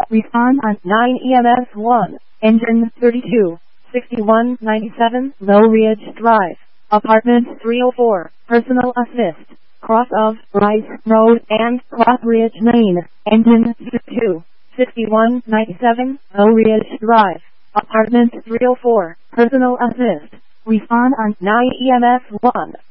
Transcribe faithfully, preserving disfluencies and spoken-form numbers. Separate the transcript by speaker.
Speaker 1: Respond on nine E M S one, engine thirty-two, sixty-one ninety-seven, Low Ridge Drive, apartment three oh four, personal assist, cross of Rice Road and Cross Ridge Lane, engine two, sixty-one ninety-seven, Low Ridge Drive, apartment three oh four, personal assist. Respond on nine E M S one.